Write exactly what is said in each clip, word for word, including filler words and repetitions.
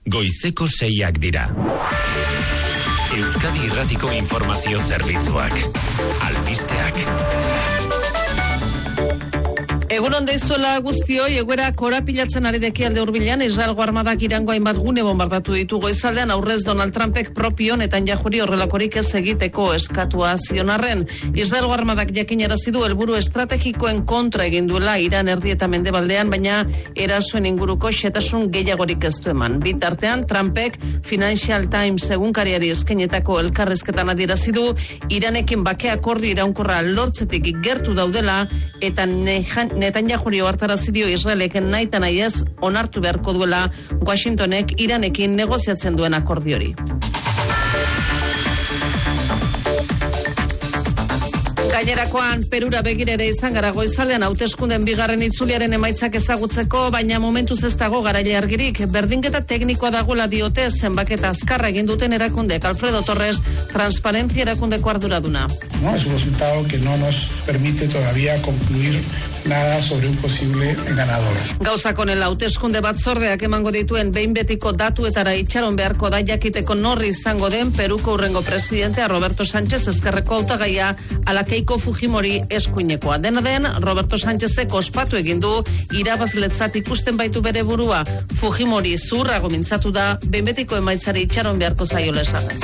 goizeko seiak dira. Euskadi Irratiko Informazio Zerbitzuak. Albisteak. Egun on deizuela guztioi, egoera korapilatzen ari dekialde hurbilan, Israelgo armadak Irango hainbat gune bombardatu ditu goizaldean, aurrez Donald Trumpek propio Netanyahuri horrelakorik ez egiteko eskatua zionarren. Israelgo armadak jakinarazi du helburu estrategikoen kontra egin duela Iran erdi eta mendebaldean, baina erasoen inguruko xehetasun gehiagorik ez du eman. Bitartean, Trumpek Financial Times egunkariari eskainetako elkarrizketan adierazi du Iranekin bake akordio iraunkorra lortzetik gertu daudela eta nejan Netanyahuri ohartarazi dio Israelek nahita nahi ez onartu beharko duela Washingtonek Iranekin negoziatzen duen akordiori. Gainerakoan Perura begirere izan gara goizaldean hauteskunden bigarren itzuliaren emaitzak ezagutzeko, baina momentuz ez dago garaile argirik. Berdinketa teknikoa dagoela diote zenbaketa azkarra egin duten erakundek. Alfredo Torres, Transparencia erakundeko arduraduna. No, es un resultado que no nos permite todavía concluir nada sobre un posible ganador. Gauzak honela hauteskunde batzordeak emango dituen behin betiko datuetara itxaron beharko da jakiteko norri izango den Peruko hurrengo presidentea Roberto Sánchez ezkerreko hautagaia ala Keiko Fujimori eskuinekoa. Dena den, Roberto Sánchezek ospatu egin du irabazletzat ikusten baitu bere burua. Fujimori zurrago mintzatu da behin betiko emaitzari itxaron beharko zaiola esanez.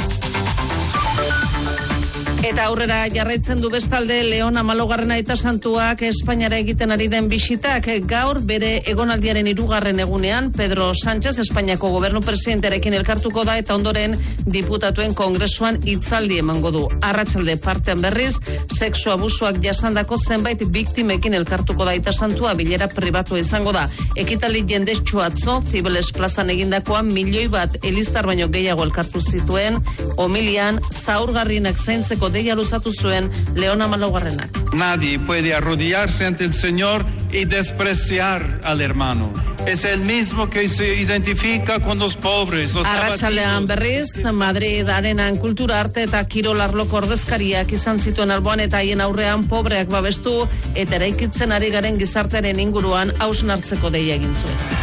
Eta aurrera jarraitzen du bestalde Leon Amalogarrena eta Santuak Espainiara egiten ari den bisitak. Gaur bere egonaldiaren hirugarren egunean Pedro Sánchez Espainiako gobernu presidentearekin elkartuko da eta ondoren diputatuen kongresuan hitzaldi emango du. Arratsalde partean berriz, sexu abusuak jasandako zenbait biktimekin elkartuko da eta Santua bilera pribatua izango da. Ekitaldi jendetsu atzo Cibeles plazan egindakoan milioi bat eliztar baino gehiago elkartu zituen, homilian zaurgarrienak zaintzeko deia luzatu zuen Leon Amalogarrenak. Nadie puede arrodillarse ante el Señor y despreciar al hermano. Es el mismo que se identifica con los pobres, los Arratsaldean berriz, Madrid arenan kultura, arte eta kirol arloko ordezkariak izan zituen alboan eta haien aurrean pobreak babestu eta eraikitzen ari garen gizartearen inguruan hausnartzeko deia egin zuen.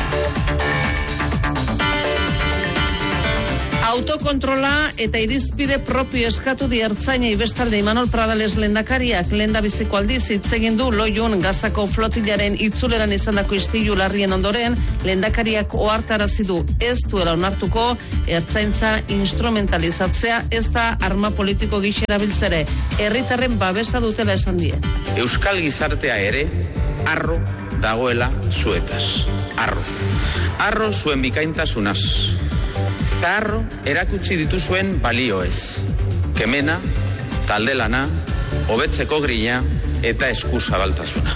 Autokontrola eta irizpide propio eskatu di ertzainei bestalde Imanol Pradales lehendakariak lehendabiziko aldiz hitz egin du Loiun Gazako flotilaren itzuleran izandako istilu larrien ondoren, lehendakariak ohartarazi du ez duela onartuko ertzaintza instrumentalizatzea ez da arma politiko gisa erabiltzere, herritarren babesa dutela esan die. Euskal gizartea ere harro dagoela zuetaz. Harro. Harro zuen bikaintasunaz. Eta harro erakutsi dituzuen balioez. Kemena, taldelana, hobetzeko grina eta eskuzabaltasuna.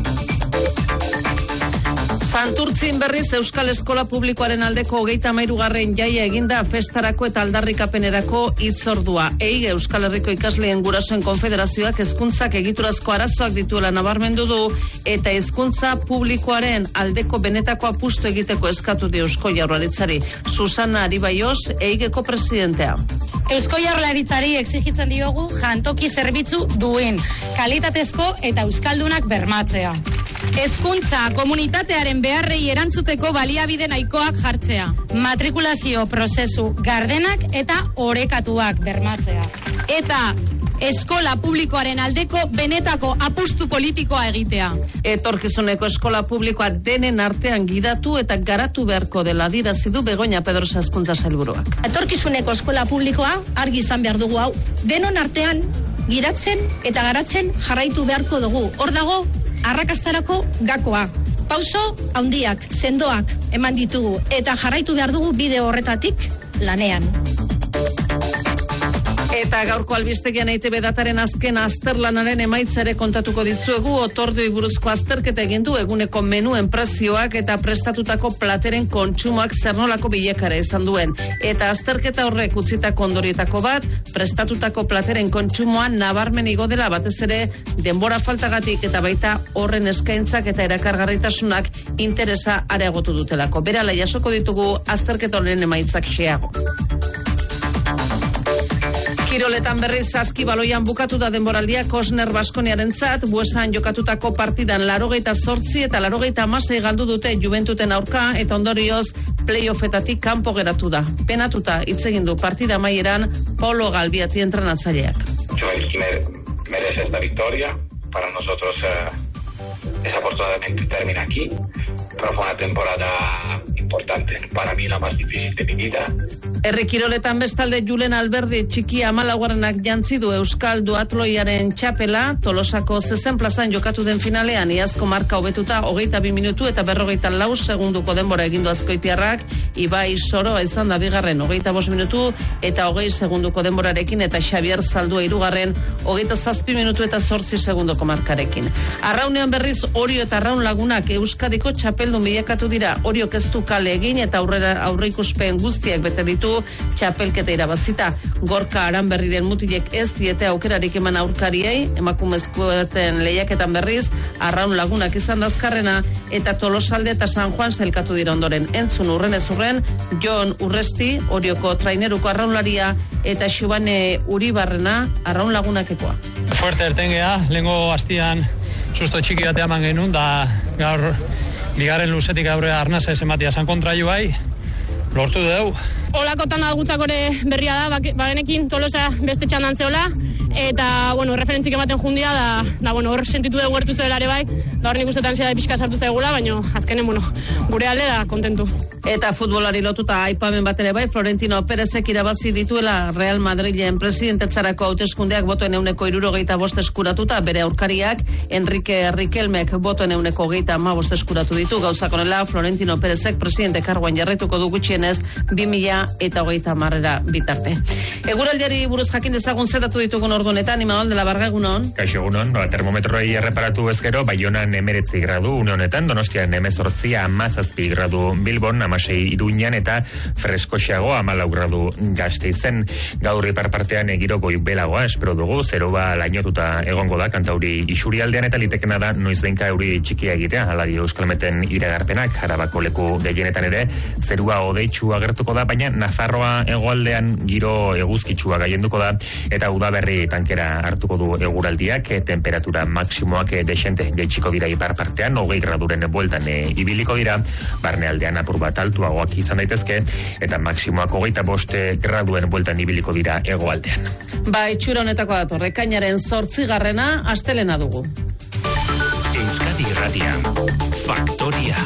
Santurtzin berriz Euskal Eskola Publikoaren aldeko hogeita hamairugarren jaia eginda festarako eta aldarrikapenerako hitzordua. Eige Euskal Herriko ikasleen gurasoen konfederazioak hezkuntzak egiturazko arazoak dituela nabarmendu du eta hezkuntza publikoaren aldeko benetako apustu egiteko eskatu dio Eusko Jaurlaritzari. Susana Aribaios, Eigeko presidentea. Eusko Jaurlaritzari exigitzen diogu jantoki zerbitzu duen, kalitatezko eta euskaldunak bermatzea. Hezkuntza komunitatearen beharrei erantzuteko baliabide nahikoak jartzea. Matrikulazio prozesu gardenak eta orekatuak bermatzea. Eta eskola publikoaren aldeko benetako apustu politikoa egitea. Etorkizuneko eskola publikoa denen artean gidatu eta garatu beharko dela adierazi du Begoña Pedrosa hezkuntza sailburuak. Etorkizuneko eskola publikoa argi izan behar dugu hau. Denon artean giratzen eta garatzen jarraitu beharko dugu. Hor dago arrakastarako gakoa. Pauso handiak, sendoak eman ditugu eta jarraitu behar dugu bide horretatik lanean. Eta gaurko albistegian E I Te Be dataren azken azterlanaren emaitzare kontatuko dizuegu. Otorduei buruzko azterketa egin du eguneko menuen prezioak eta prestatutako plateren kontsumoak zernolako bilekara izan duen. Eta azterketa horrek utzitako ondorietako bat, prestatutako plateren kontsumoa nabarmen igo dela, batez ere denbora faltagatik eta baita horren eskaintzak eta erakargarritasunak interesa areagotu dutelako. Berala jasoko ditugu azterketa horren emaitzak xeago. Kiroletan berriz Saskibaloian bukatu da denboraldia Kosner Baskoniarentzat, Buesan jokatutako partidan larogeita zortzi eta larogeita hamasei galdu dute Juventuten aurka eta ondorioz playoffetatik kanpo geratu da. Penatuta hitz egin du partida amaieran Paulo Galbiati entrenatzaileak. Joel merece esta victoria. Para nosotros eh, desafortunadamente termina aquí, pero fue una temporada importante, para mí la más difícil de mi vida. Herri kiroletan bestalde Julen Alberdi txiki hamalaugarrenak jantzi du Euskal Duatloiaren txapela, Tolosako zezen plazan jokatu den finalean, iazko marka hobetuta hogeita bi minutu eta berrogeita lau segunduko denbora egindu azkoitiarrak, Ibai Soroa izan da bigarren hogeita bost minutu eta hogei segunduko denborarekin eta Xabier Zaldua hirugarren hogeita zazpi minutu eta zortzi segundoko markarekin. Arraunean berriz Orio eta Arraun Lagunak Euskadiko txapeldun bilakatu dira. Orio ez du kale egin eta aurrera aurreikuspen guztiak bete ditu txapelketa irabazita. Gorka Aranberriren mutilek ez diete aukerarik eman aurkariei, emakumezkoeten lehiaketan berriz Arraun Lagunak izan dazkarrena eta Tolosalde eta San Juan zelkatu dira ondoren. Entzun urrenez urren, Jon Urresti, Orioko traineruko arraunlaria eta Xubane Uribarrena Arraun Lagunakekoa. Fuerte ertengea, lehengo hastian susto txiki batea eman genuen, da gaur bigarren luzetik aurrea arnasa ez ematia zan kontra jo bai, lortu dugu. Olakotan da gutzakore berria da, bagenekin Tolosa beste txandan zeola, eta, bueno, referentzik ematen jundia, da, da bueno, hor sentitu dugu gertu zelare bai, da hor nik ustetan zera de pixka sartu zaigula, baina azkenen, bueno, gure alde da, kontentu. Eta futbolari lotuta aipamen bat ere bai, Florentino Perezek irabazi dituela Real Madrilen presidentetzarako hauteskundeak botoen euneko irurogeita bost eskuratuta, bere aurkariak Enrique Riquelmek botoen euneko geita ama bost eskuratu ditu, gauzakonela Florentino Perezek presidente karguan jarraituko du gutxienez bi mila eta hogeita hamarera bitarte. Eguraldiari buruz jakin dezagun zetatu ditugun ordunetan, Imanol de la Varga, egunon. Kaixo, egunon, no, termometroi erreparatu ezkero, Baionan emeretzi gradu, une honetan, Donostian emezortzi amazazpi gradu, Bilbon amasei Iruñan eta freskoxeago amalau gradu Gasteizen. Gaur ipar partean egiro goibelagoa espero dugu, zeroba lainotuta egongo da kantauri isurialdean eta litekena da noiz benka euri txikia egitea, alari euskalmeten iragarpenak, Arabako leku gehienetan ere, zerua odeitsu agertuko da, baina Nafarroa hegoaldean giro eguzkitsua gaienduko da, eta udaberri tankera hartuko du eguraldiak, e, temperatura maksimoak e, desente geitsiko dira ipar partean, hogei graduren bueltan e, ibiliko dira, barnealdean apur bat altuagoak izan daitezke, eta maksimoak hogeita boste graduen bueltan ibiliko dira hegoaldean. Ba, itxura honetako dator, ekainaren zortzigarrena astelena dugu. Euskadi Irratian, Faktoria.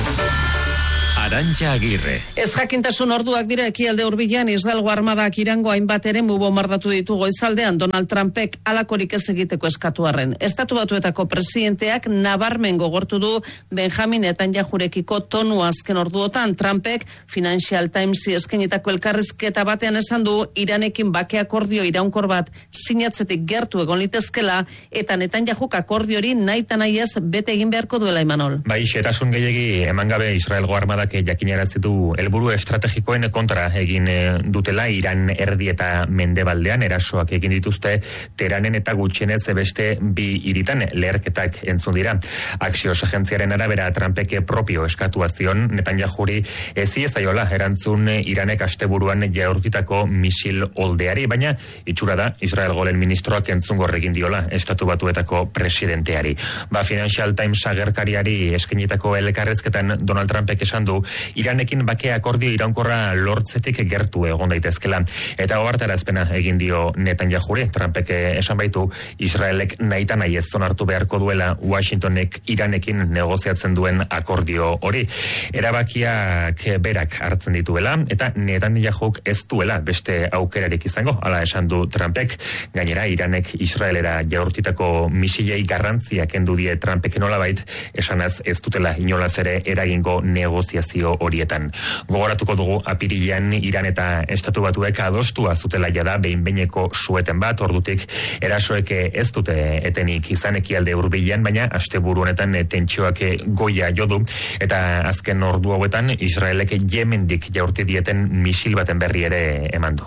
Arantxa Agirre. Ez jakintasun orduak dira ekialde hurbilean Israelgo armadak Irango hainbat eremu bombardatu ditu goizaldean Donald Trumpek halakorik ez egiteko eskatu arren. Estatu Batuetako presidenteak nabarmen gogortu du Benjamin Netanyahurekiko tonu azken orduotan. Trumpek Financial Timesi eskainitako elkarrizketa batean esan du Iranekin bake akordio iraunkor bat sinatzetik gertu egon litezkela eta Netanyahuk akordiori nahita nahi ez bete egin beharko duela, Imanol. Bai, xetasun gehiegi eman gabe Israelgo armadak jakinarazi du helburu estrategikoen kontra egin dutela Iran erdi eta mendebaldean erasoak egin dituzte Teranen eta gutxienez beste bi hiritan leherketak entzun dira. Axios agentziaren arabera Trumpek propio eskatuazion Netanyahuri ezi ezaiola erantzun Iranek asteburuan jaurtitako misil oldeari, baina itxura da Israel golen ministroak entzungor egin diola Estatu Batuetako presidenteari. Ba, Financial Times agerkariari eskainitako elkarrezketan Donald Trumpek esan du Iranekin bake akordio iraunkorra lortzetik gertu egon daitezkela. Eta ohartarazpena egin dio Netanyahuri. Trumpek esan baitu Israelek nahita nahi ez onartu beharko duela Washingtonek Iranekin negoziatzen duen akordio hori. Erabakiak berak hartzen dituela eta Netanyahuk ez duela beste aukerarik izango, hala esan du Trumpek. Gainera Iranek Israelera jaurtitako misilei garrantzia kendu die Trumpek nolabait, esanaz ez dutela inolaz ere eragingo negoziazio horietan. Gogoratuko dugu apirilean Iran eta Estatu Batuek adostua zutela jada behin-behineko sueten bat, ordutik erasoek ez dute etenik izan ekialde hurbilean, baina asteburu honetan tentsioak goia jodu eta azken ordu hauetan Israelek Yemendik jaurti dieten misil baten berri ere eman du.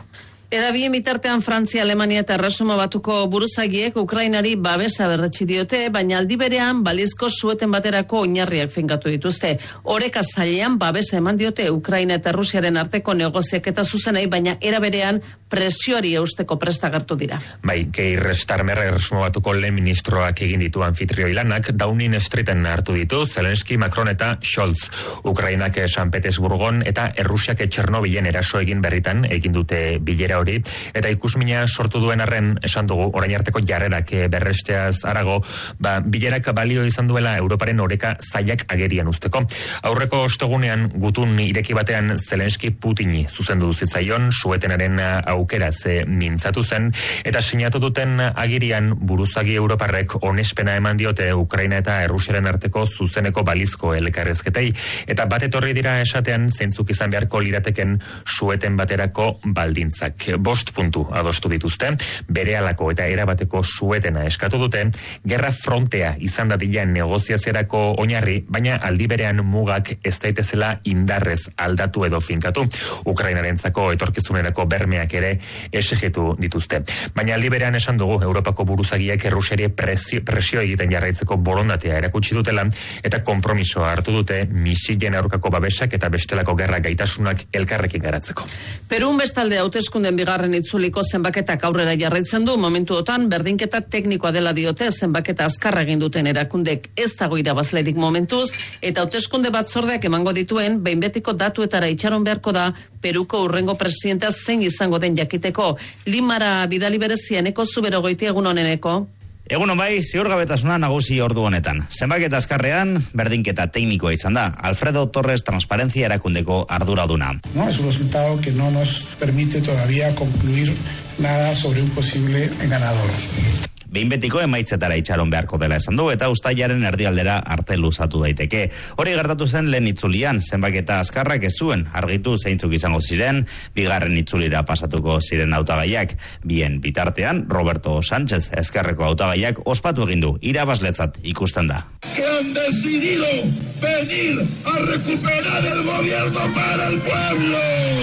Edabien bitartean Frantzia, Alemania eta Erresuma Batuko buruzagiek Ukrainari babesa berretsi diote, baina aldi berean balizko sueten baterako oinarriak finkatu dituzte. Oreka zailean babesa eman diote Ukraina eta Rusiaren arteko negoziaketa zuzenei, baina era berean presioari eusteko prest agertu dira. Bai, Keir Starmer Erresuma Batuko lehen ministroak egin ditu anfitrioi lanak Downing Streeten hartu ditu Zelensky, Macron eta Scholz. Ukrainak San Petersburgon eta Errusiak Txernobilen eraso egin berritan egin dute bilera hori, eta ikusmina sortu duen arren esan dugu, orain arteko jarrerak berresteaz arago, ba, bilerak balio izan duela Europaren oreka zailak agerian usteko. Aurreko ostegunean gutun ireki batean Zelensky Putini zuzendu zitzaion, suetenaren aukeraz mintzatu zen, eta sinatu duten agirian buruzagi Europarrek onespena eman diote Ukraina eta Errusiaren arteko zuzeneko balizko elkarrezketei, eta bat etorri dira esatean zeintzuk izan beharko lirateken sueten baterako baldintzak. Bost puntu adostu dituzte, berehalako eta erabateko suetena eskatu dute, gerra frontea izan dadila negoziaziarako oinarri, baina aldi berean mugak ez daitezela indarrez aldatu edo finkatu. Ukrainarentzako etorkizunerako bermeak ere exigitu dituzte. Baina aldi berean esan dugu, Europako buruzagiak Errusiari presio, presio egiten jarraitzeko borondatea erakutsi dutela, eta konpromisoa hartu dute misilen aurkako babesak eta bestelako gerra gaitasunak elkarrekin garatzeko. Perun bestalde hauteskunden bigarren itzuliko zenbaketak aurrera jarraitzen du, momentuotan berdinketa teknikoa dela diote zenbaketa azkarra egin duten erakundek, ez dago irabazlerik momentuz, eta hauteskunde batzordeak emango dituen behin betiko datuetara itxaron beharko da Peruko urrengo presidentea zein izango den jakiteko. Limara bidali berezieneko zubero goiti egun honeneko. Egunon bai, ziurgabetasuna nagusi ordu honetan. Zenbaketa azkarrean, berdinketa teknikoa izan da. Alfredo Torres Transparencia erakundeko arduraduna. No, es un resultado que no nos permite todavía concluir nada sobre un posible ganador. Behin betiko emaitzetara itxaron beharko dela esan du, eta uztailaren erdialdera arte luzatu daiteke. Hori gertatu zen lehen itzulian, zenbaketa azkarrak ez zuen, argitu zeintzuk izango ziren, bigarren itzulira pasatuko ziren hautagaiak. Bien bitartean, Roberto Sánchez ezkerreko hautagaiak ospatu egin du, irabazletzat ikusten da. Que han decidido venir a recuperar el gobierno para el pueblo.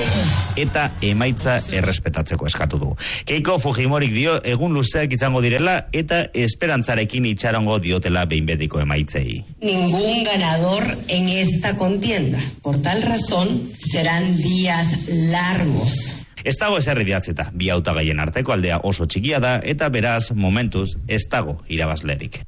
Eta emaitza errespetatzeko eskatu du. Keiko Fujimorik dio egun luzeak izango direla eta esperantzarekin itxarongo diotela behin betiko emaitzei. Ningún ganador en esta contienda. Por tal razón, serán días largos. Ez dago ezer idatzita, bi hautagaien arteko aldea oso txikia da eta beraz momentuz ez dago irabazlerik.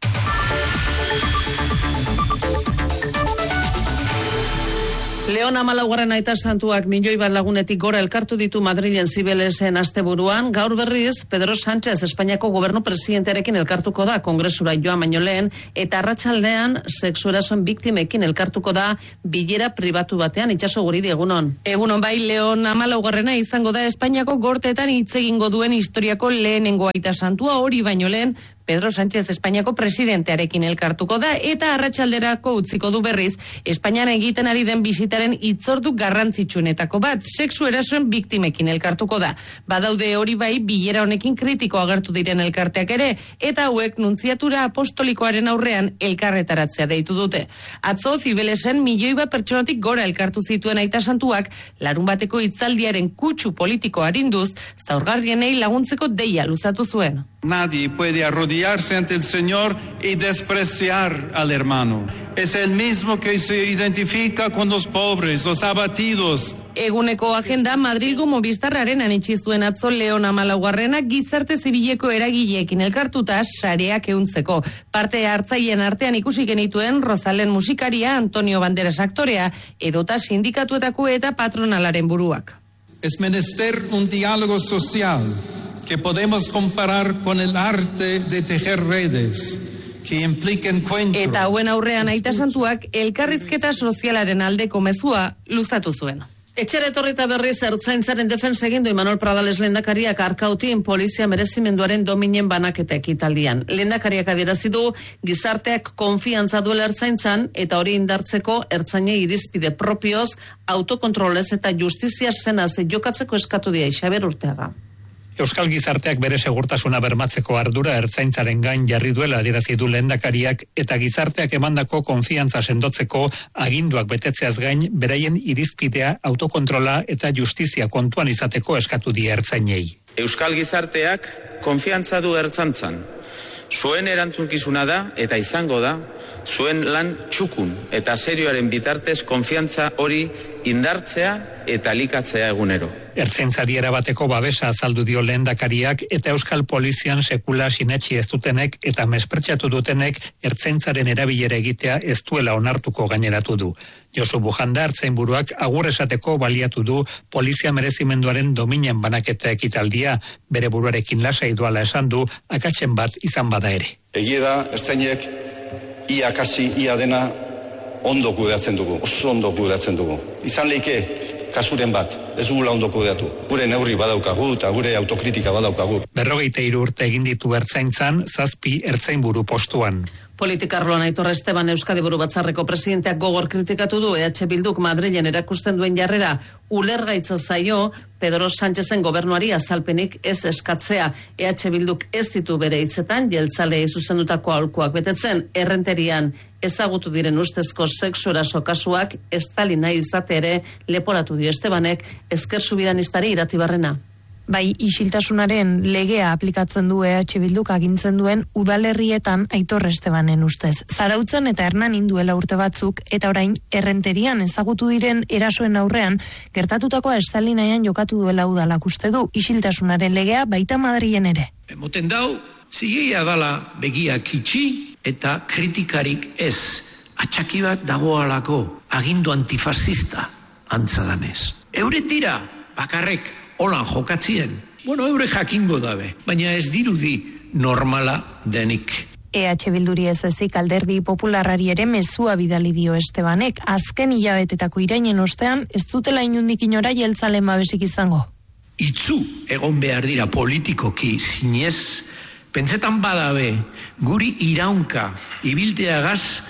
Leon Amalaugarren aita santuak milioi bat lagunetik gora elkartu ditu Madrilen Zibelesen asteburuan, gaur berriz Pedro Sánchez Espainiako gobernu presidentearekin elkartuko da kongresura joan baino lehen, eta arratsaldean sexuerason biktimekin elkartuko da bilera pribatu batean. Itxaso Guridi, egunon. Egunon bai, Leon Amalaugarrena izango da Espainiako gorteetan hitz egingo duen historiako lehenengo aita santua, hori baino lehen Pedro Sánchez Espainiako presidentearekin elkartuko da, eta arratsalderako utziko du berriz Espainian egiten ari den bisitaren hitzordu garrantzitsuenetako bat, sexu erasoen biktimekin elkartuko da. Badaude hori bai bilera honekin kritiko agertu diren elkarteak ere, eta hauek nuntziatura apostolikoaren aurrean elkarretaratzea deitu dute. Atzo Zibelesen milioi bat pertsonatik gora elkartu zituen aita santuak larun bateko hitzaldiaren kutsu politiko arinduz, zaurgarrienei laguntzeko deia luzatu zuen. Nadie puede arrodillarse ante el Señor y despreciar al hermano. Es el mismo que se identifica con los pobres, los abatidos. Eguneko agenda Madrilgo Movistarraren anitsi zuen atzo Leon Amalaugarrena gizarte zibileko eragileekin elkartuta sareak ehuntzeko. Parte hartzaileen artean ikusi genituen Rosalen musikaria, Antonio Banderas aktorea, edota sindikatuetako eta patronalaren buruak. Es menester un diálogo social que podemos comparar con el arte de tejer redes, que implica encuentro. Eta hauen aurrean aita santuak elkarrizketa sozialaren aldeko mezua luzatu zuen. Etxera etorrita berriz ertzaintzaren defensa egin du Imanol Pradales lehendakariak Arkautin polizia merezimenduaren dominen banaketa ekitaldian. Lehendakariak adierazi du gizarteak konfiantza duela ertzaintzan eta hori indartzeko ertzainei irizpide propioz, autokontrolez eta justizia senaz jokatzeko eskatu die Xabier Urteaga. Euskal gizarteak bere segurtasuna bermatzeko ardura ertzaintzaren gain jarri duela adierazi du lehendakariak eta gizarteak emandako konfiantza sendotzeko aginduak betetzeaz gain beraien irizpidea, autokontrola eta justizia kontuan izateko eskatu die ertzainei. Euskal gizarteak konfiantza du ertzaintzan. Zuen erantzunkizuna da eta izango da zuen lan txukun eta serioaren bitartez konfiantza hori indartzea eta likatzea egunero. Ertzaintzari erabateko babesa azaldu dio lehendakariak eta Euskal Polizian sekula sinetsi ez dutenek eta mespretsatu dutenek ertzaintzaren erabilera egitea ez duela onartuko gaineratu du. Josu Bujanda ertzainburuak agur esateko baliatu du polizia merezimenduaren dominen banaketa ekitaldia, bere buruarekin lasai duala esan du, akatsen bat izan bada ere. Egia da, ertzainek ia kasi, ia dena ondo kudeatzen dugu, oso ondo kudeatzen dugu. Izan leike, kasuren bat, ez dugula ondo kudeatu. Gure neurri badaukagu eta gure autokritika badaukagu. Berrogeita hiru urte egin ditu ertzaintzan, zazpi ertzainburu postuan. Politikarloan Aitor Esteban Euskadi Buru Batzarreko presidenteak gogor kritikatu du E H Bilduk Madrilen erakusten duen jarrera ulergaitza zaio Pedro Sánchezen gobernuari azalpenik ez eskatzea. E H Bilduk ez ditu bere hitzetan jeltzaleei zuzendutako aholkuak betetzen, errenterian ezagutu diren ustezko sexu eraso kasuak estali nahi izate ere leporatu dio Estebanek Ezker Subiranistari Iratibarrena. Bai, isiltasunaren legea aplikatzen du E H Bilduk agintzen duen udalerrietan Aitor Estebanen ustez. Zarautzen eta Hernanin duela urte batzuk eta orain errenterian ezagutu diren erasoen aurrean gertatutakoa estalinaean jokatu duela udalak uste du isiltasunaren legea baita Madrilen ere. Emoten dau, zigeia dala begiak itxi eta kritikarik ez. Atxaki bat dagoalako agindu antifascista antzadanez. Eure dira bakarrek holan jokatzien. Bueno, eure jakingo dabe, baina ez dirudi normala denik. E H Bilduri ez ezik alderdi popularrari ere mezua bidali dio Estebanek. Azken hilabetetako irainen ostean ez dutela inundik inora jeltzalen babesik izango. Itzu egon behar dira politikoki zinez, pentsetan badabe guri iraunka ibilteagaz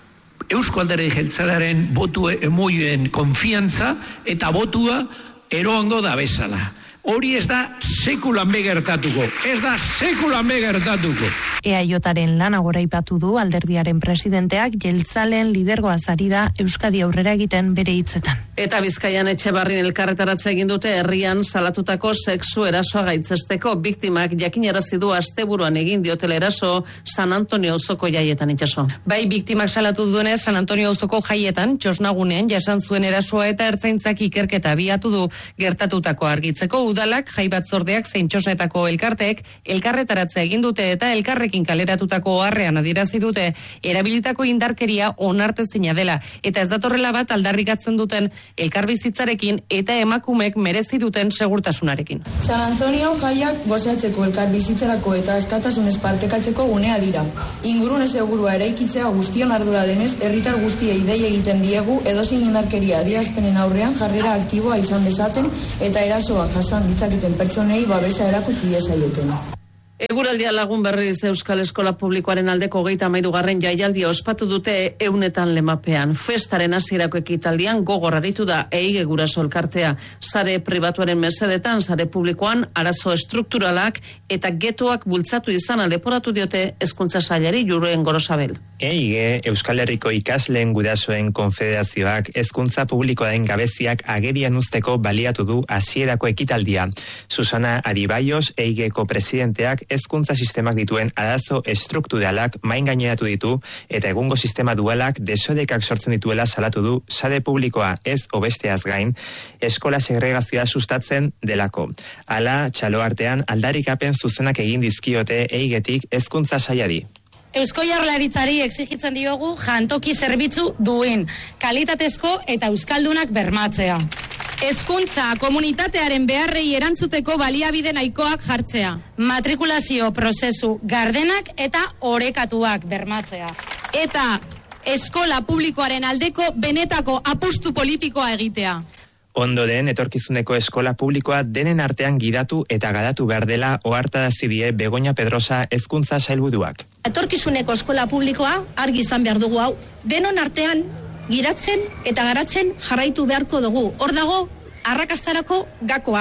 Eusko Alderdi Jeltzalearen botu emoien konfiantza eta botua eroango da bezala. Hori ez da sekulan begertatuko. Ez da sekulan begertatuko. E A Jaren lana goraipatu du alderdiaren presidenteak jeltzaleen lidergoa zari da Euskadi aurrera egiten bere hitzetan. Eta Bizkaian Etxebarrin elkarretaratze egin dute herrian salatutako sexu erasoa gaitzesteko. Biktimak jakinarazi du asteburuan egin diotela eraso San Antonio auzoko jaietan itsaso. Bai, biktimak salatu duenez San Antonio auzoko jaietan txosnagunean jasan zuen erasoa eta ertzaintzak ikerketa abiatu du gertatutako argitzeko. Udalak, jai batzordeak zein txosnetako elkarteek elkarretaratze egin dute eta elkarrekin kaleratutako oharrean adierazi dute erabilitako indarkeria onartezina dela eta ez datorrela bat aldarrikatzen duten elkarbizitzarekin eta emakumek merezi duten segurtasunarekin. San Antonio jaiak gozatzeko elkarbizitzarako eta askatasunez partekatzeko gunea dira. Ingurune segurua eraikitzea guztion ardura denez, herritar guztiei dei egiten diegu edozein indarkeria adierazpenen aurrean jarrera aktiboa izan dezaten eta erasoak jasan ditzaketen pertsonei babesa erakutsi diezaieten. Eguraldia lagun berriz Euskal Eskola Publikoaren aldeko hogeita hamairugarren jaialdia ospatu dute eunetan lemapean. Festaren hasierako ekitaldian gogor aritu da Eige Guraso elkartea. Sare pribatuaren mesedetan, sare publikoan arazo estrukturalak eta getoak bultzatu izana leporatu diote Hezkuntza Sailari Juruen Gorosabel. Eige Euskal Herriko ikasleen gurasoen konfederazioak hezkuntza publikoaren gabeziak agerian uzteko baliatu du hasierako ekitaldia. Susana Aribaios, Eigeko presidenteak hezkuntza sistemak dituen arazo estrukturalak main gaineratu ditu eta egungo sistema dualak desorekak sortzen dituela salatu du sare publikoa ez hobesteaz gain eskola segregazioa sustatzen delako. Hala, txalo artean aldarrikapen zuzenak egin dizkiote Eigetik hezkuntza sailari. Eusko Jaurlaritzari exigitzen diogu jantoki zerbitzu duen, kalitatezko eta euskaldunak bermatzea. Hezkuntza komunitatearen beharrei erantzuteko baliabide nahikoak jartzea. Matrikulazio prozesu gardenak eta orekatuak bermatzea. Eta eskola publikoaren aldeko benetako apustu politikoa egitea. Ondoren, etorkizuneko eskola publikoa denen artean gidatu eta garatu behar dela ohartarazi die Begoña Pedrosa hezkuntza sailburuak. Etorkizuneko eskola publikoa argi izan behar dugu hau. Denon artean giratzen eta garatzen jarraitu beharko dugu. Hor dago arrakastarako gakoa.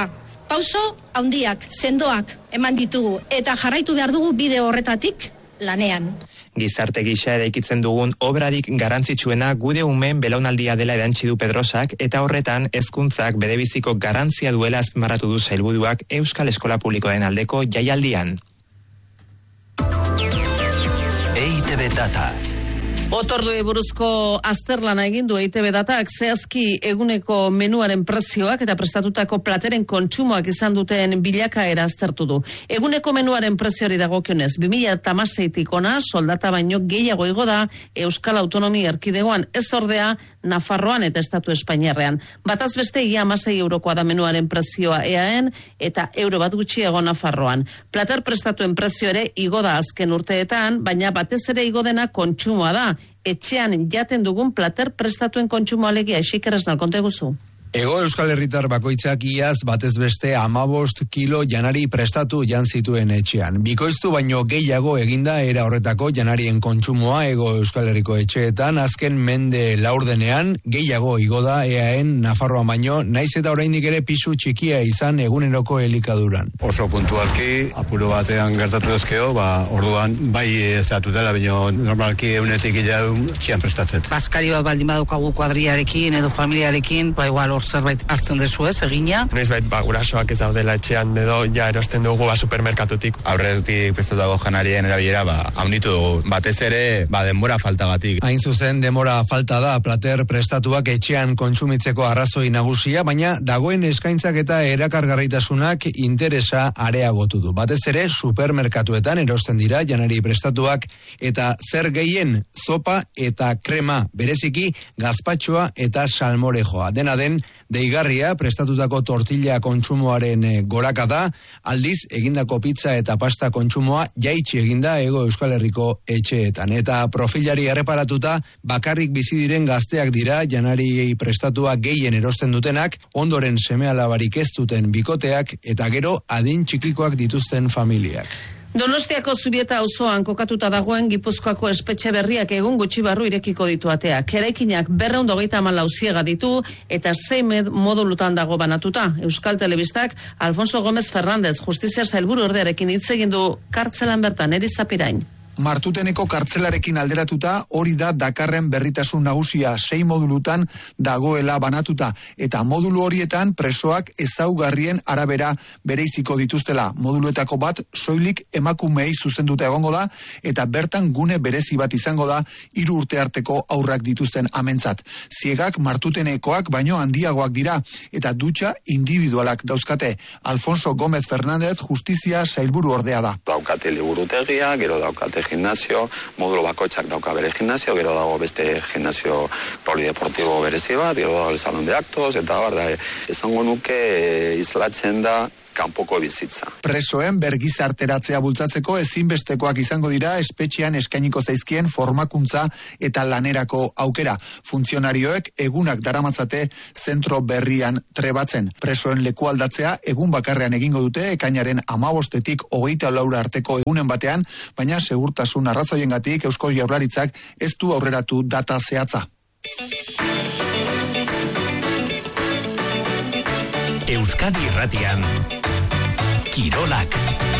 Pauso handiak, sendoak eman ditugu eta jarraitu behar dugu bide horretatik lanean. Gizarte gisa eraikitzen dugun obradik garrantzitsuena gude umeen belaunaldia dela erantsi du Pedrosak eta horretan hezkuntzak berebiziko garrantzia duela azpimarratu du sailburuak Euskal Eskola Publikoaren aldeko jaialdian. E I Te Be Data. Otorduei buruzko azterlana egin du E I Te Be Datak zehazki eguneko menuaren prezioak eta prestatutako plateren kontsumoak izan duten bilakaera aztertu du. Eguneko menuaren preziori dagokionez, bi mila hamaseitik hona soldata baino gehiago igo da Euskal Autonomia Erkidegoan, ez ordea Nafarroan eta Estatu Espainiarrean. Bataz beste ia hamasei eurokoa da menuaren prezioa eaen eta euro bat gutxiago Nafarroan. Plater prestatuen prezio ere igo da azken urteetan, baina batez ere igo dena kontsumoa da. Etxean jaten dugun plater prestatuen kontsumo alegia esikeresnal konte guzu. Ego Euskal Herritar bakoitzak iaz batez beste amabost kilo janari prestatu jan zituen etxean. Bikoiztu baino gehiago eginda era horretako janarien kontsumoa Ego Euskal Herriko etxeetan azken mende laurdenean gehiago igo da eaen Nafarroan baino, naiz eta oraindik ere pisu txikia izan eguneroko elikaduran. Oso puntualki, apuro batean gertatu ezkeo, ba, orduan bai ezatu dela, baino normalki eunetik ilaun txian prestatzen. Baskari bat baldin badukagu kuadriarekin edo familiarekin, ba igual zerbait hartzen dezu ez, egina. Noiz bait, ba, gurasoak ez daudela etxean edo ja erosten dugu ba, supermerkatutik. Aurretik prestatuako janarien erabilera, ba, haunitu dugu. Batez ere, ba, denbora faltagatik. Hain zuzen, denbora falta da plater prestatuak etxean kontsumitzeko arrazoi nagusia, baina dagoen eskaintzak eta erakargarritasunak interesa areagotu du. Batez ere, supermerkatuetan erosten dira janari prestatuak eta zer gehien zopa eta krema, bereziki gazpatxoa eta salmorejoa. Dena den, deigarria prestatutako tortilla kontsumoaren goraka da, aldiz egindako pizza eta pasta kontsumoa jaitsi eginda Ego Euskal Herriko etxeetan. Eta profilari erreparatuta bakarrik bizi diren gazteak dira janariei prestatua gehien erosten dutenak, ondoren seme-alabarik ez duten bikoteak eta gero adin txikikoak dituzten familiak. Donostiako Zubieta auzoan kokatuta dagoen Gipuzkoako espetxe berriak egun gutxi barru irekiko ditu ateak. Eraikinak berrehun eta hogeita hamalau ziega ditu eta sei modulutan dago banatuta. Euskal Telebistak Alfonso Gómez Fernández justizia sailburu ordearekin hitz egin du kartzelan bertan, Erizapirain. Martuteneko kartzelarekin alderatuta hori da dakarren berritasun nagusia, sei modulutan dagoela banatuta eta modulu horietan presoak ezaugarrien arabera bereiziko dituztela. Moduluetako bat soilik emakumei zuzenduta egongo da eta bertan gune berezi bat izango da hiru urte arteko aurrak dituzten amentzat. Ziegak Martutenekoak baino handiagoak dira eta dutxa individualak dauzkate. Alfonso Gómez Fernández justizia sailburu ordea da. Daukate liburutegia, gero daukate gimnasio, modulo bakoitzak dauka bere gimnasio, gero dago beste gimnasio polideportibo berezi bat, gero dago el salón de actos, eta bar da, esango nuke islatzen da kanpoko bizitza. Presoen bergizarteratzea bultzatzeko ezinbestekoak izango dira espetxean eskainiko zaizkien formakuntza eta lanerako aukera. Funtzionarioek egunak daramatzate zentro berrian trebatzen. Presoen leku aldatzea egun bakarrean egingo dute ekainaren hamabostetik hogeita laura arteko egunen batean, baina segurtasun arrazoiengatik Eusko Jaurlaritzak ez du aurreratu data zehatza. Euskadi Irratian Kirolak.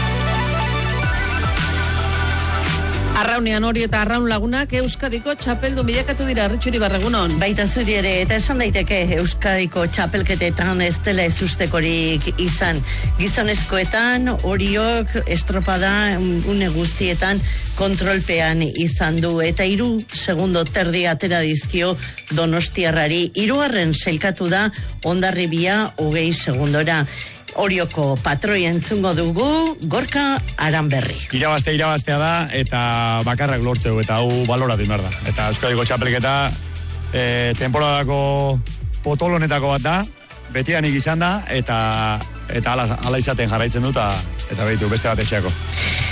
Arraunean hori eta arraun lagunak Euskadiko txapeldun bilakatu dira, Ritxuri Barregunon. Baita zuri ere, eta esan daiteke Euskadiko txapelketetan ez dela ezustekorik izan. Gizonezkoetan horiok estropada une guztietan kontrolpean izan du eta hiru segundo terdi atera dizkio Donostiarrari. Hirugarren sailkatu da Hondarribia hogei segundora. Orioko patroi entzungo dugu, Gorka Aranberri. Irabazte, irabaztea da, eta bakarrak lortzeu, eta hau balora dimar da. Eta Euskadiko txapelketa, e, temporadako potolonetako bat da, betianik izan da, eta eta ala, ala izaten jarraitzen du, eta, eta behitu, beste bat etxeako.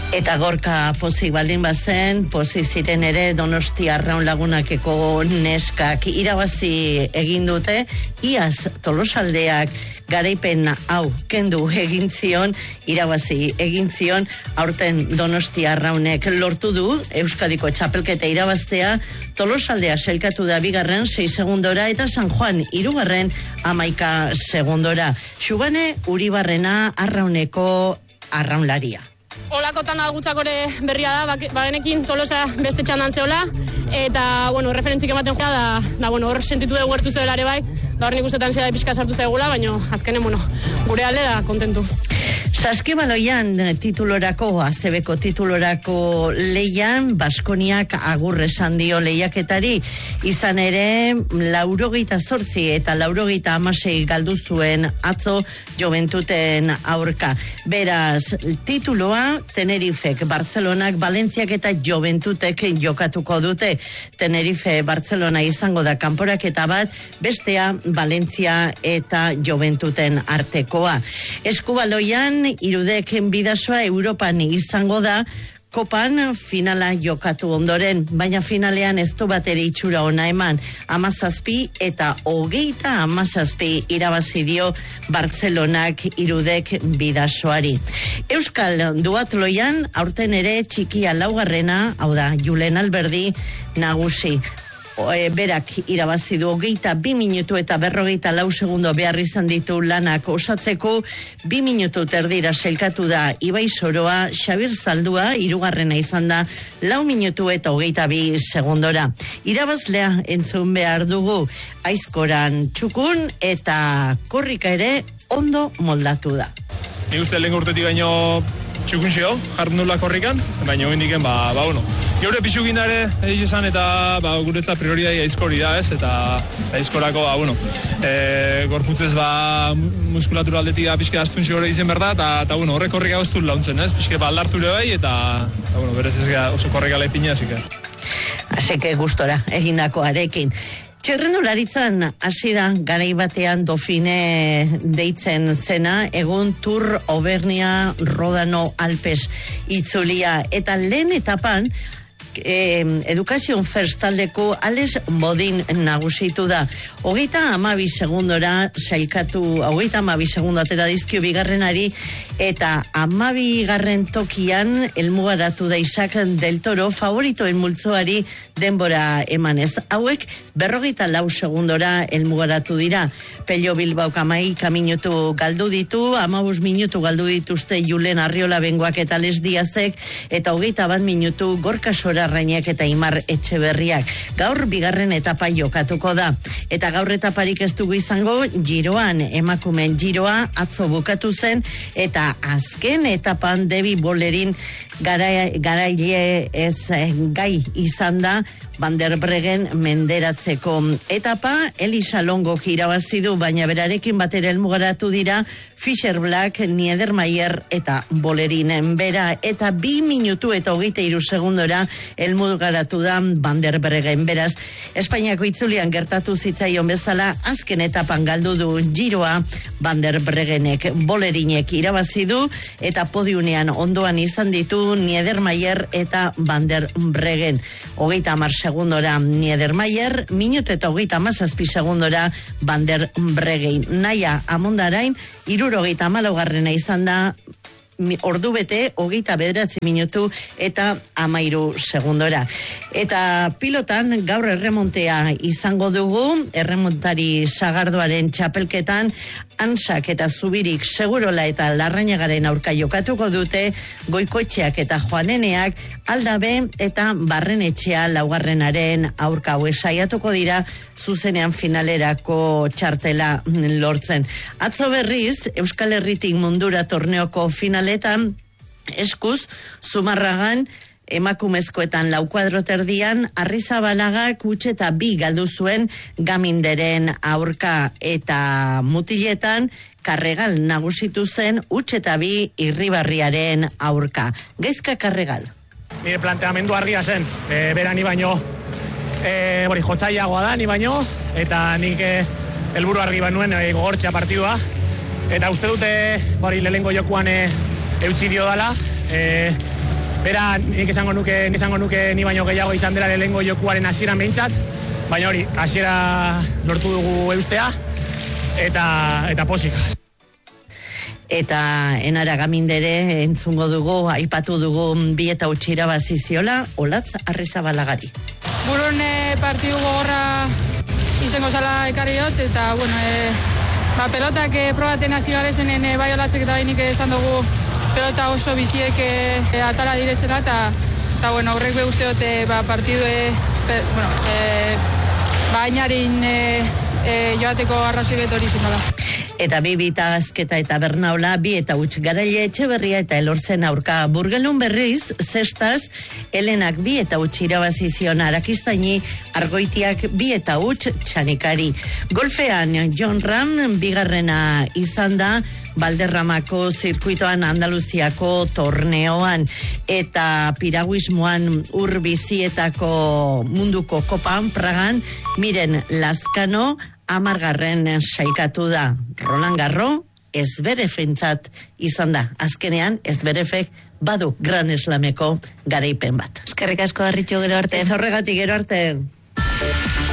Eta gorka pozik baldin bazen, pozik ziren ere Donosti Arraun Lagunakeko neskak irabazi egin dute, iaz Tolosaldeak garaipen hau kendu egin zion, irabazi egin zion, aurten Donosti Arraunek lortu du Euskadiko txapelketa irabaztea, Tolosaldea selkatu da bigarren sei segundora eta San Juan hirugarren hamaika segundora. Xubane Uribarrena Arrauneko arraunlaria. Olakotan algutzakore berria da, bagenekin Tolosa beste txandan zeola, eta, bueno, referentzik ematen joa da, da, bueno, hor sentitu dugu gertu zeola ere bai, da hor nik ustetan zera pixka sartu zegula, baina azkenen, bueno, gure alde da kontentu. Saskibaloian titulorako, azebeko titulorako leian, Baskoniak agur esan dio lehiaketari, izan ere, laurogeita zortzi eta laurogeita amasei galdu zuen atzo Joventuten aurka. Beraz, tituloa, Tenerifek, Barcelonak, Valentziak eta Joventutek jokatuko dute. Tenerife, Barcelona izango da kanporaketa bat, bestea Valentzia eta Joventuten artekoa. Eskubaloian, Irudek bidasoa Europan izango da, Kopan finala jokatu ondoren, baina finalean ez du bateri itxura ona eman, amazazpi eta hogeita amazazpi irabazi dio Bartzelonak Irudek bidasoari. Euskal duatloian, aurten ere txikia laugarrena, hau da, Julen Alberdi nagusi. E, berak irabazi du hogeita bi minutu eta berrogeita lau segundo behar izan ditu lanak osatzeko, bi minutu terdira selkatu da Ibai Soroa, Xabir Zaldua, hirugarrena izan da, lau minutu eta hogeita bi segundora. Irabazlea entzun behar dugu, Aizkoran txukun eta korrika ere ondo moldatu da. Ni uste lehen urtetik baino txukun xeo, jardun dula korrikan, baina hori indiken, ba, ba, bueno. Geure pixukin ere, egin esan, eta ba, guretza prioridai aizkori da, ez, eta aizkorako, ba, bueno, e, gorputzez, ba, muskulatura aldetik da pixke astun xegore izen berda, eta, eta, bueno, horrek korrika goztuz launtzen, ez, pixke ba, aldarture bai, eta, eta, bueno, berez ez gara oso korrika leipina, así que. Así que gustora, egindako arekin. Txerrendularitzan hasi da garai batean Dofine deitzen zena, egun Tour Auvernia Rodano Alpes itzulia, eta lehen etapan eh, Education First taldeko Alex Bodin nagusitu da. Hogeita amabi segundora sailkatu, hogeita amabi segundo atera dizkio bigarrenari, eta amabi garren tokian elmugaratu da Isaac del Toro favoritoen multzoari denbora emanez. Hauek berrogeita lau segundora elmugaratu dira. Pello Bilbao hamaika minutu galdu ditu, hamabos minutu galdu dituzte Julen Arriola Bengoak eta Les Diazek, eta hogeita bat minutu Gorka Sorarrainak eta Imar Etxeberriak. Gaur bigarren etapa jokatuko da. Eta gaur etaparik ez dugu izango, giroan, emakumen giroa atzo bukatu zen, eta azken etapan Debi Bolerin garaile gara ez gai izan da Van der Breggen menderatzeko etapa. Elisa Longok irabazi du, baina berarekin batera elmugaratu dira Fischer Black, Niedermayer eta Bolerinen bera, eta bi minutu eta hogeita hiru segundora elmugaratu da Van der Breggen. Beraz, Espainiako itzulian gertatu zitzaion bezala, azken etapan galdu du giroa Van der Breggenek. Bolerinek irabazi du, eta podiunean ondoan izan ditu Niedermayer eta Van der Breggen. Hogeita hamar segundora Niedermayer, minutu eta hogeita hamazazpi segundora Van der Breggen. Naia Amondarain, hirurogeita hamalaugarrena izan da, ordu bete, hogeita bederatzi minutu eta amairu segundora. Eta pilotan gaur erremontea izango dugu, erremontari Sagardoaren txapelketan, Ansak eta Zubirik Segurola eta Larrañagaren aurka jokatuko dute, Goikoetxeak eta Joaneneak Aldabe eta Barrenetxea laugarrenaren aurka. Hau saiatuko dira zuzenean finalerako txartela lortzen. Atzo berriz, Euskal Herritik mundura torneoko finaletan, eskuz, Zumarragan, emakumezkoetan lau kuadro terdian, Arrizabalaga kutxe eta bi galdu zuen Gaminderen aurka, eta mutiletan Karregal nagusitu zen utxe eta bi Irribarriaren aurka. Gaizka Karregal. Nire planteamendu argia zen, e, bera ni baino e, bori, jotzaiagoa da ni baino, eta nik e, helburu argi banuen e, gogortzea partidua, eta uste dute bori lehengo jokuan e, eutzi dio dala, e, bera nik esango nuke, nik esango nuke ni baino gehiago izan dela lehengo jokuaren hasieran behintzat, baina hori, hasiera lortu dugu eustea, eta, eta posik. Eta enara gamindere entzungo dugu, aipatu dugu bi eta utxira baziziola, Olatz Arrizabalagari. Burun e, partidu gogorra izango zala ekarri dut, eta bueno, e, ba, pelotak e, probaten hasi garezenen e, bai olatzek eta bainik esan dugu pelota oso biziek e, e, atala direzela, eta eta bueno, horrek be uste dut e, ba, partidu e, pe, bueno, e, ba, ainarin e, e, joateko arrazoi bet hori zindala. Eta bi bitazketa eta Bernaula, bi eta huts Garaile Etxeberria eta Elortzen aurka. Burgelun berriz, zestaz, Helenak bi eta huts irabazizion Arakistaini, Argoitiak bi eta huts Txanikari. Golfean, John Ram bigarrena izan da, Valderramako zirkuitoan Andaluziako torneoan, eta piraguismoan urbizietako munduko kopan Pragan, Miren Lazkano, amargarren saikatu da. Roland Garros ezberefentzat izan da. Azkenean ezberefek badu Gran Slameko garaipen bat. Eskerrik asko Arritxu, gero arte. Ez horregatik, gero arte.